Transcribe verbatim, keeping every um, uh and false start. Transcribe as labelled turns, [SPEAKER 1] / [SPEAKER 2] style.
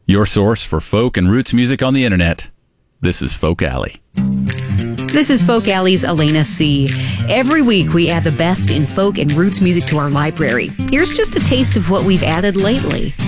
[SPEAKER 1] your source for folk and roots music on the internet. This is Folk Alley.
[SPEAKER 2] This is Folk Alley's Elena C. Every week we add the best in folk and roots music to our library. Here's just a taste of what we've added lately.